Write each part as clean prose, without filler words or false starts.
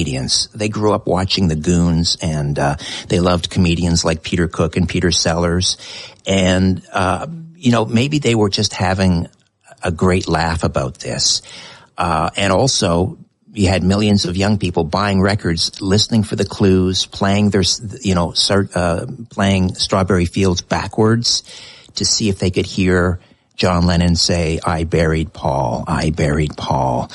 comedians. They grew up watching the Goons, and they loved comedians like Peter Cook and Peter Sellers. And, maybe they were just having a great laugh about this. And also, you had millions of young people buying records, listening for the clues, playing playing Strawberry Fields backwards to see if they could hear John Lennon say, I buried Paul, I buried Paul.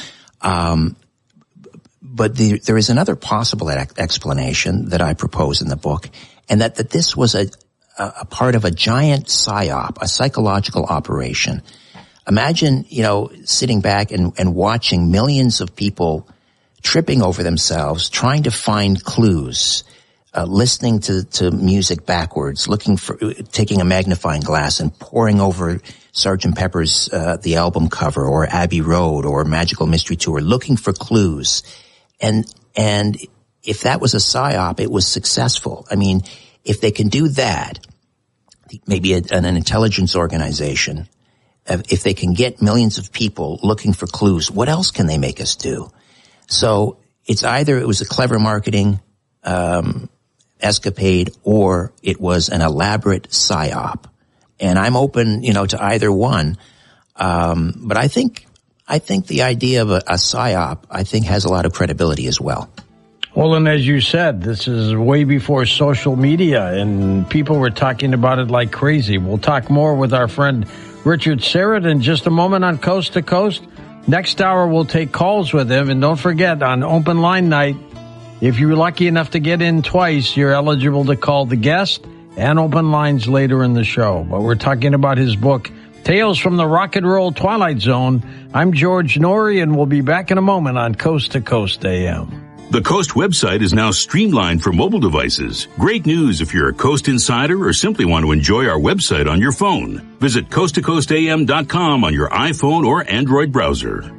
But there is another possible explanation that I propose in the book, and that this was a part of a giant psyop, a psychological operation. Imagine, sitting back and watching millions of people tripping over themselves, trying to find clues, listening to music backwards, taking a magnifying glass and poring over Sgt. Pepper's, the album cover, or Abbey Road, or Magical Mystery Tour, looking for clues. And if that was a psyop, it was successful. I mean, if they can do that, maybe an intelligence organization, if they can get millions of people looking for clues, what else can they make us do? So it's either it was a clever marketing escapade, or it was an elaborate psyop. And I'm open, to either one. But I think the idea of a psyop, has a lot of credibility as well. Well, and as you said, this is way before social media, and people were talking about it like crazy. We'll talk more with our friend Richard Syrett in just a moment on Coast to Coast. Next hour, we'll take calls with him. And don't forget, on Open Line Night, if you're lucky enough to get in twice, you're eligible to call the guest and open lines later in the show. But we're talking about his book, Tales from the Rock and Roll Twilight Zone. I'm George Norrie, and we'll be back in a moment on Coast to Coast AM. The Coast website is now streamlined for mobile devices. Great news if you're a Coast insider or simply want to enjoy our website on your phone. Visit coasttocoastam.com on your iPhone or Android browser.